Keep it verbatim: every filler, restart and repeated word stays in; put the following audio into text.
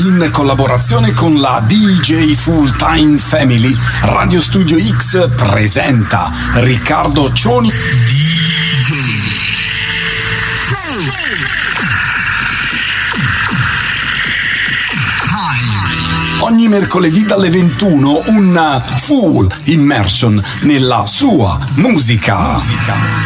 In collaborazione con la D J Full Time Family, Radio Studio X presenta Riccardo Cioni. Ogni mercoledì dalle ventuno un full immersion nella sua musica. musica.